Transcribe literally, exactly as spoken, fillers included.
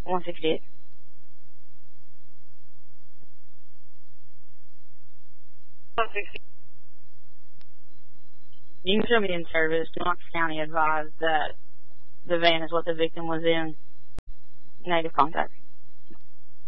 one sixty-eight. one sixty-eight. You can show me in service. Knox County advised that the van is what the victim was in. Negative contact.